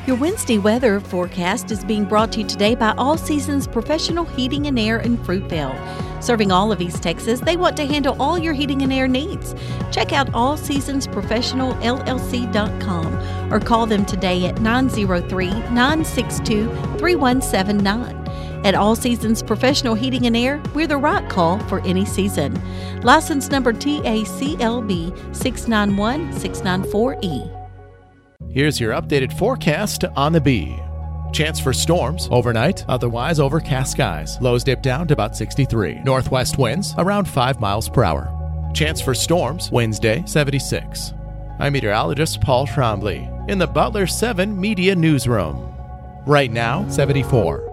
Your Wednesday weather forecast is being brought to you today by All Seasons Professional Heating and Air in Fruitvale. Serving all of East Texas, they want to handle all your heating and air needs. Check out allseasonsprofessionalllc.com or call them today at 903-962-3179. At All Seasons Professional Heating and Air, we're the right call for any season. License number TACLB 691694E. Here's your updated forecast on the Bee. Chance for storms overnight, otherwise overcast skies. Lows dip down to about 63. Northwest winds around 5 miles per hour. Chance for storms Wednesday, 76. I'm meteorologist Paul Trombley in the Butler 7 Media Newsroom. Right now, 74.